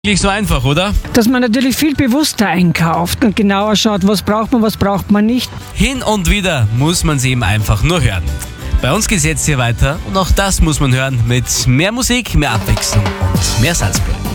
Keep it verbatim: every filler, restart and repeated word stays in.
Nicht so einfach, oder? Dass man natürlich viel bewusster einkauft und genauer schaut, was braucht man, was braucht man nicht. Hin und wieder muss man sie eben einfach nur hören. Bei uns geht's jetzt hier weiter und auch das muss man hören mit mehr Musik, mehr Abwechslung und mehr Salzburg.